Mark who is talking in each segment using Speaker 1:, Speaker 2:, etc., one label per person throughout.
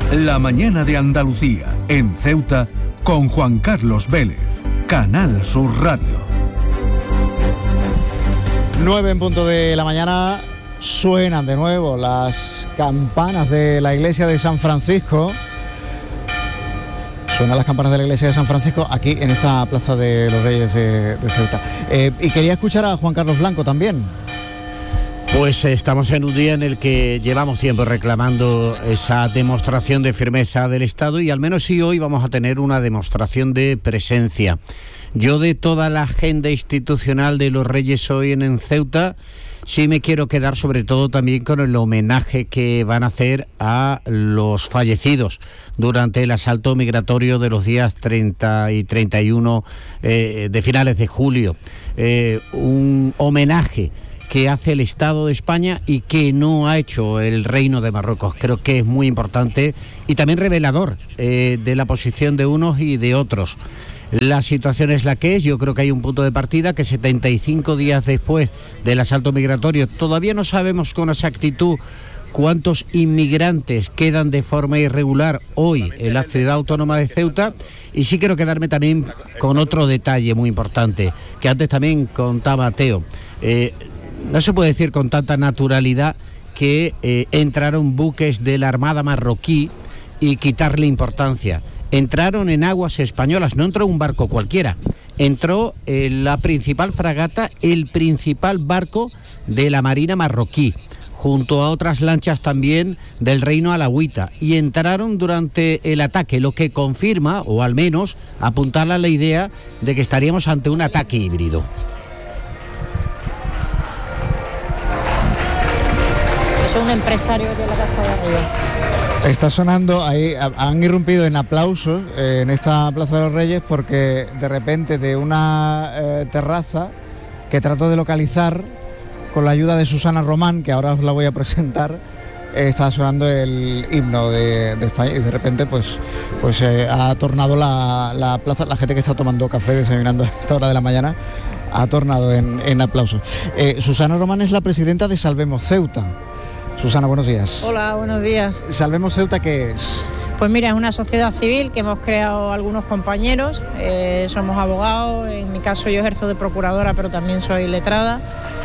Speaker 1: La mañana de Andalucía, en Ceuta, con Juan Carlos Vélez, Canal Sur Radio.
Speaker 2: 9 en punto de la mañana, suenan de nuevo las campanas de la iglesia de San Francisco. Suenan las campanas de la iglesia de San Francisco aquí en esta Plaza de los Reyes de Ceuta. Y quería escuchar a Juan Carlos Blanco también.
Speaker 3: Pues estamos en un día en el que llevamos tiempo reclamando esa demostración de firmeza del Estado y al menos sí hoy vamos a tener una demostración de presencia. Yo de toda la agenda institucional de los Reyes hoy en Ceuta sí me quiero quedar sobre todo también con el homenaje que van a hacer a los fallecidos durante el asalto migratorio de los días 30 y 31 de finales de julio. Un homenaje que hace el Estado de España y que no ha hecho el Reino de Marruecos. Creo que es muy importante y también revelador de la posición de unos y de otros. La situación es la que es. Yo creo que hay un punto de partida que 75 días después del asalto migratorio todavía no sabemos con exactitud cuántos inmigrantes quedan de forma irregular hoy en la ciudad autónoma de Ceuta. Y sí quiero quedarme también con otro detalle muy importante que antes también contaba Teo. No se puede decir con tanta naturalidad que entraron buques de la Armada marroquí y quitarle importancia. Entraron en aguas españolas, no entró un barco cualquiera, entró la principal fragata, el principal barco de la Marina marroquí, junto a otras lanchas también del Reino Alawita, y entraron durante el ataque, lo que confirma, o al menos apuntarle a la idea de que estaríamos ante un ataque híbrido.
Speaker 4: Es un empresario de la casa de arriba.
Speaker 2: Está sonando, ahí han irrumpido en aplausos en esta Plaza de los Reyes porque de repente de una terraza que trato de localizar con la ayuda de Susana Román, que ahora os la voy a presentar, está sonando el himno de España y de repente pues ha tornado la plaza, la gente que está tomando café, desayunando a esta hora de la mañana, ha tornado en aplausos. Susana Román es la presidenta de Salvemos Ceuta. Susana, buenos días.
Speaker 4: Hola, buenos días.
Speaker 2: ¿Salvemos Ceuta qué es?
Speaker 4: Pues mira, es una sociedad civil que hemos creado algunos compañeros, somos abogados, en mi caso yo ejerzo de procuradora, pero también soy letrada.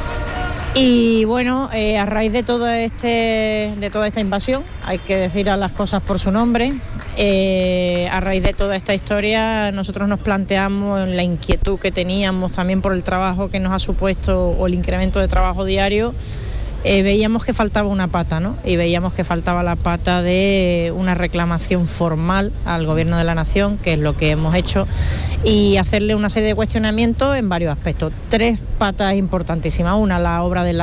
Speaker 4: Y bueno, a raíz de toda esta invasión, hay que decir a las cosas por su nombre, a raíz de toda esta historia nosotros nos planteamos la inquietud que teníamos también por el trabajo que nos ha supuesto o el incremento de trabajo diario. Veíamos que faltaba una pata, ¿no? Y veíamos que faltaba la pata de una reclamación formal al Gobierno de la Nación, que es lo que hemos hecho, y hacerle una serie de cuestionamientos en varios aspectos. 3 patas importantísimas. Una, la obra de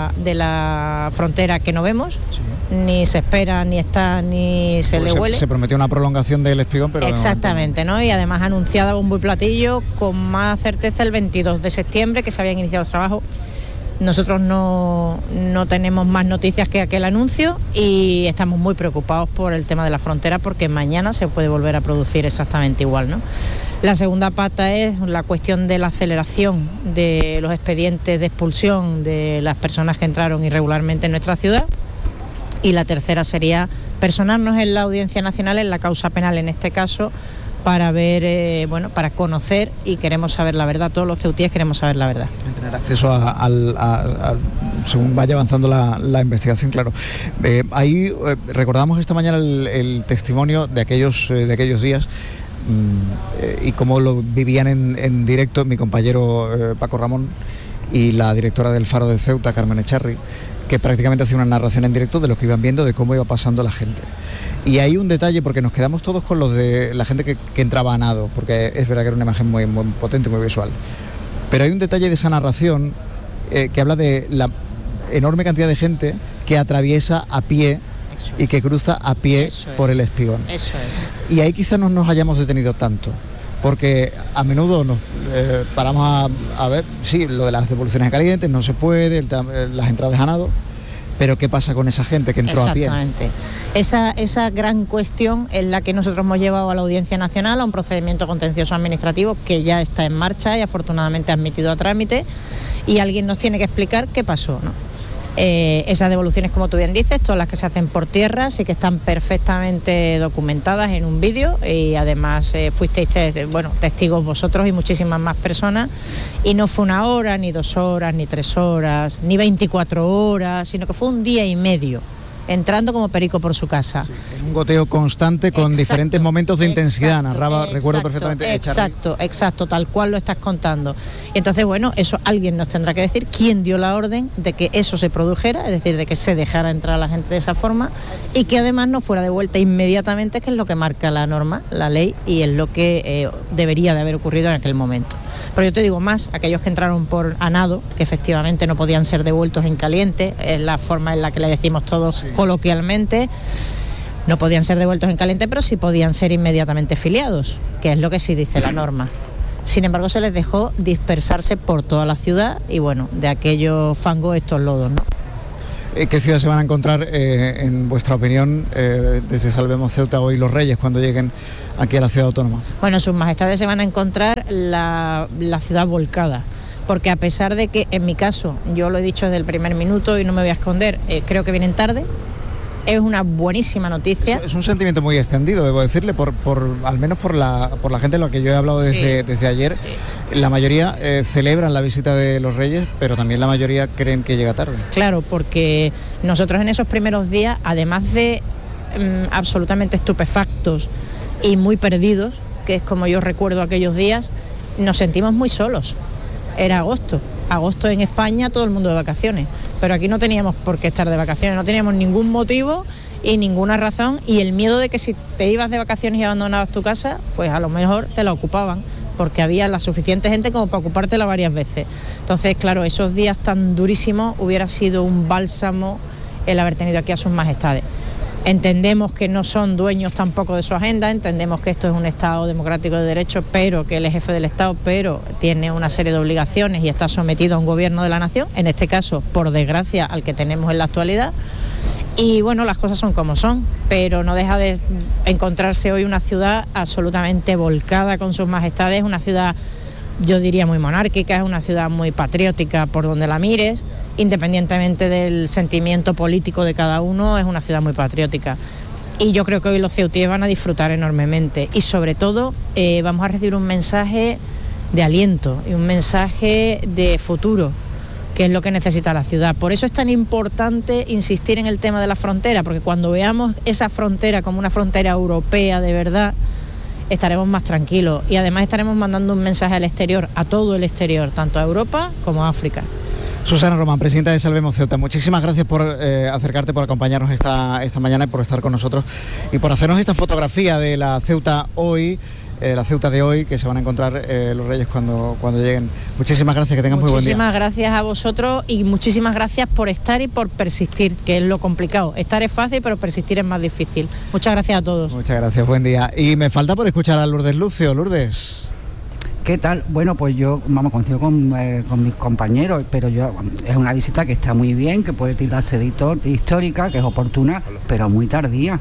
Speaker 4: la frontera que no vemos, sí. Ni se espera, ni está, ni se le huele. Se
Speaker 2: prometió una prolongación del Espigón, pero...
Speaker 4: Exactamente, ¿no? Y además anunciada bombo y platillo con más certeza el 22 de septiembre, que se habían iniciado los trabajos. Nosotros no tenemos más noticias que aquel anuncio y estamos muy preocupados por el tema de la frontera porque mañana se puede volver a producir exactamente igual, ¿no? La segunda pata es la cuestión de la aceleración de los expedientes de expulsión de las personas que entraron irregularmente en nuestra ciudad. Y la tercera sería personarnos en la Audiencia Nacional en la causa penal, en este caso, para ver, para conocer y queremos saber la verdad. Todos los ceutíes queremos saber la verdad.
Speaker 2: Tener acceso a según vaya avanzando la investigación, claro. Ahí recordamos esta mañana el testimonio de aquellos días y cómo lo vivían en directo mi compañero Paco Ramón y la directora del Faro de Ceuta, Carmen Echarri, que prácticamente hacía una narración en directo de lo que iban viendo, de cómo iba pasando la gente. Y hay un detalle, porque nos quedamos todos con los de la gente que entraba a nado, porque es verdad que era una imagen muy, muy potente, muy visual. Pero hay un detalle de esa narración que habla de la enorme cantidad de gente que atraviesa a pie y que cruza a pie por el Espigón.
Speaker 4: Eso es.
Speaker 2: Y ahí quizás no nos hayamos detenido tanto, porque a menudo nos paramos a ver, sí, lo de las devoluciones a calientes, no se puede, las entradas a nado, pero ¿qué pasa con esa gente que entró a pie?
Speaker 4: Exactamente. Esa gran cuestión es la que nosotros hemos llevado a la Audiencia Nacional, a un procedimiento contencioso administrativo que ya está en marcha y afortunadamente admitido a trámite, y alguien nos tiene que explicar qué pasó, ¿no? Esas devoluciones, como tú bien dices, todas las que se hacen por tierra, sí que están perfectamente documentadas en un vídeo, y además fuisteis testigos vosotros y muchísimas más personas, y no fue 1 hora, ni 2 horas, ni 3 horas, ni 24 horas, sino que fue 1 día y medio, entrando como perico por su casa.
Speaker 2: Sí, un goteo constante con diferentes momentos de intensidad, narraba, recuerdo perfectamente.
Speaker 4: Exacto, tal cual lo estás contando. Y entonces, bueno, eso alguien nos tendrá que decir quién dio la orden de que eso se produjera, es decir, de que se dejara entrar a la gente de esa forma, y que además no fuera devuelta inmediatamente, que es lo que marca la norma, la ley, y es lo que debería de haber ocurrido en aquel momento. Pero yo te digo más, aquellos que entraron por a nado, que efectivamente no podían ser devueltos en caliente, es la forma en la que le decimos todos coloquialmente, no podían ser devueltos en caliente, pero sí podían ser inmediatamente filiados, que es lo que sí dice la norma. Sin embargo, se les dejó dispersarse por toda la ciudad, y bueno, de aquellos fangos estos lodos, ¿no?
Speaker 2: ¿Qué ciudad se van a encontrar, en vuestra opinión, desde Salvemos Ceuta hoy los Reyes, cuando lleguen aquí a la ciudad autónoma?
Speaker 4: Bueno, sus majestades se van a encontrar la ciudad volcada, porque a pesar de que, en mi caso, yo lo he dicho desde el primer minuto y no me voy a esconder, creo que vienen tarde. Es una buenísima noticia.
Speaker 2: Es un sentimiento muy extendido, debo decirle, al menos por la gente en la que yo he hablado desde ayer. Sí. La mayoría celebran la visita de los Reyes, pero también la mayoría creen que llega tarde.
Speaker 4: Claro, porque nosotros en esos primeros días, además de absolutamente estupefactos y muy perdidos, que es como yo recuerdo aquellos días, nos sentimos muy solos. Era agosto en España, todo el mundo de vacaciones, pero aquí no teníamos por qué estar de vacaciones, no teníamos ningún motivo y ninguna razón, y el miedo de que si te ibas de vacaciones y abandonabas tu casa, pues a lo mejor te la ocupaban, porque había la suficiente gente como para ocupártela varias veces. Entonces, claro, esos días tan durísimos hubiera sido un bálsamo el haber tenido aquí a sus majestades. Entendemos que no son dueños tampoco de su agenda, entendemos que esto es un Estado democrático de derecho, pero que él es jefe del Estado, pero tiene una serie de obligaciones y está sometido a un gobierno de la nación, en este caso, por desgracia, al que tenemos en la actualidad. Y bueno, las cosas son como son, pero no deja de encontrarse hoy una ciudad absolutamente volcada con sus majestades, una ciudad, yo diría, muy monárquica, es una ciudad muy patriótica por donde la mires, independientemente del sentimiento político de cada uno, es una ciudad muy patriótica. Y yo creo que hoy los ceutíes van a disfrutar enormemente, y sobre todo vamos a recibir un mensaje de aliento y un mensaje de futuro, que es lo que necesita la ciudad. Por eso es tan importante insistir en el tema de la frontera, porque cuando veamos esa frontera como una frontera europea de verdad, estaremos más tranquilos, y además estaremos mandando un mensaje al exterior, a todo el exterior, tanto a Europa como a África.
Speaker 2: Susana Román, presidenta de Salvemos Ceuta, muchísimas gracias por acercarte, por acompañarnos esta mañana y por estar con nosotros y por hacernos esta fotografía de la Ceuta hoy, la Ceuta de hoy, que se van a encontrar los Reyes cuando lleguen. Muchísimas gracias, que tengas muy buen día.
Speaker 4: Muchísimas gracias a vosotros, y muchísimas gracias por estar y por persistir, que es lo complicado. Estar es fácil, pero persistir es más difícil. Muchas gracias a todos.
Speaker 2: Muchas gracias, buen día. Y me falta por escuchar a Lourdes Lucio. Lourdes.
Speaker 5: ¿Qué tal? Bueno, pues yo, coincido con mis compañeros, pero es una visita que está muy bien, que puede tildarse de histórica, que es oportuna, pero muy tardía.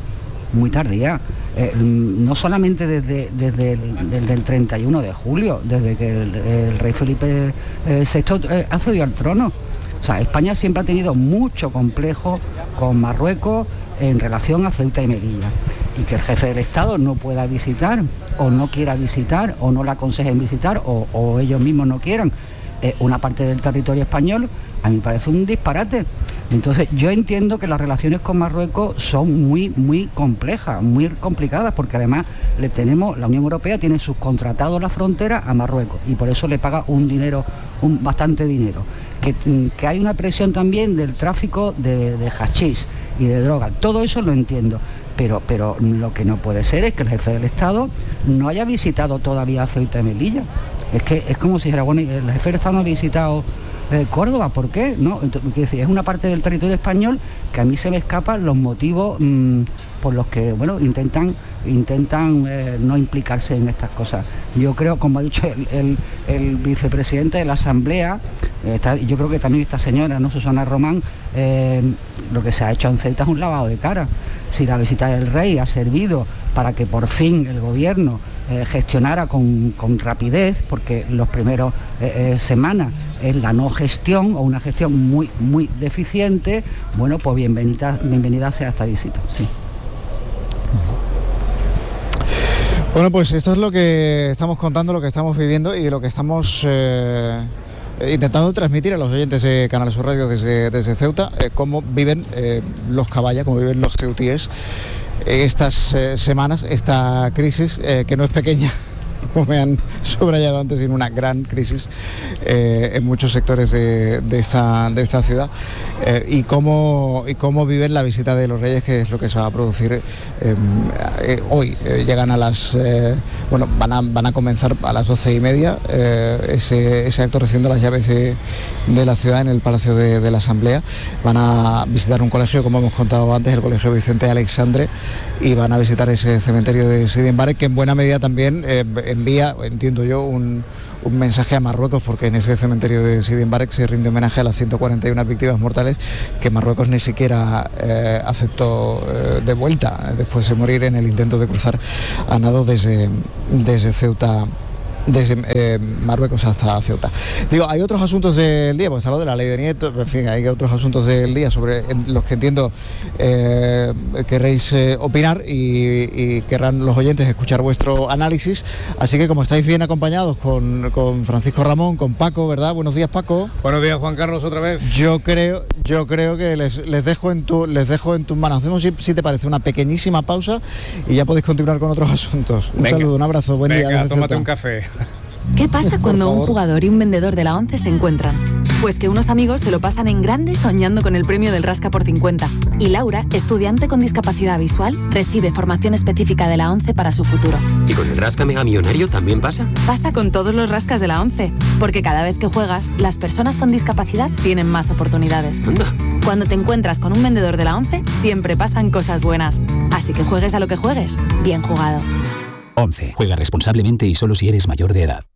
Speaker 5: No solamente desde el 31 de julio, desde que el rey Felipe VI accedió al trono. O sea, España siempre ha tenido mucho complejo con Marruecos en relación a Ceuta y Melilla. Y que el jefe del Estado no pueda visitar, o no quiera visitar, o no le aconsejen visitar, o ellos mismos no quieran una parte del territorio español, a mí me parece un disparate. Entonces yo entiendo que las relaciones con Marruecos son muy complejas, muy complicadas, porque además la Unión Europea tiene subcontratado la frontera a Marruecos, y por eso le paga bastante dinero. Que hay una presión también del tráfico de hachís y de droga, todo eso lo entiendo. Pero lo que no puede ser es que el jefe del Estado no haya visitado todavía Ceuta y Melilla. Es como si dijera, bueno, el jefe del Estado no ha visitado Córdoba, ¿por qué? No, entonces, es una parte del territorio español que a mí se me escapan los motivos por los que, bueno, intentan no implicarse en estas cosas. Yo creo, como ha dicho el vicepresidente de la Asamblea, yo creo que también esta señora, ¿no?, Susana Román, lo que se ha hecho en Ceuta es un lavado de cara. Si la visita del rey ha servido para que por fin el gobierno gestionara con rapidez, porque los primeros semanas es la no gestión o una gestión muy, muy deficiente, bueno, pues bienvenida sea esta visita, sí.
Speaker 2: Bueno, pues esto es lo que estamos contando, lo que estamos viviendo y lo que estamos intentando transmitir a los oyentes de Canal Sur Radio desde Ceuta, cómo viven los caballas, cómo viven los ceutíes estas semanas, esta crisis que no es pequeña, como me han subrayado antes, sino una gran crisis en muchos sectores de esta ciudad, y cómo viven la visita de los Reyes, que es lo que se va a producir hoy. Llegan a las van a comenzar a las 12:30 ese acto recibiendo las llaves de la ciudad en el Palacio de la Asamblea. Van a visitar un colegio, como hemos contado antes, el Colegio Vicente Alexandre, y van a visitar ese cementerio de Sidi Mbarek, que en buena medida también envía, entiendo yo, un mensaje a Marruecos, porque en ese cementerio de Sidi Mbarek se rinde homenaje a las 141 víctimas mortales que Marruecos ni siquiera aceptó de vuelta después de morir en el intento de cruzar a nado desde Ceuta, desde Marruecos hasta Ceuta. Digo, hay otros asuntos del día, pues está lo de la ley de Nieto, en fin, hay otros asuntos del día sobre los que entiendo querréis opinar y querrán los oyentes escuchar vuestro análisis, así que como estáis bien acompañados con Francisco Ramón, con Paco, ¿verdad? Buenos días, Paco.
Speaker 6: Buenos días, Juan Carlos, otra vez.
Speaker 2: Yo creo que les dejo en tus manos. Hacemos, si te parece, una pequeñísima pausa y ya podéis continuar con otros asuntos. Un saludo, un abrazo, buen día.
Speaker 6: Venga, tómate un café.
Speaker 7: ¿Qué pasa cuando un jugador y un vendedor de la ONCE se encuentran? Pues que unos amigos se lo pasan en grande soñando con el premio del Rasca por 50. Y Laura, estudiante con discapacidad visual, recibe formación específica de la ONCE para su futuro.
Speaker 8: ¿Y con el Rasca Mega Millonario también pasa?
Speaker 7: Pasa con todos los rascas de la ONCE, porque cada vez que juegas, las personas con discapacidad tienen más oportunidades.
Speaker 8: Anda.
Speaker 7: Cuando te encuentras con un vendedor de la ONCE, siempre pasan cosas buenas. Así que juegues a lo que juegues, bien jugado.
Speaker 9: ONCE. Juega responsablemente y solo si eres mayor de edad.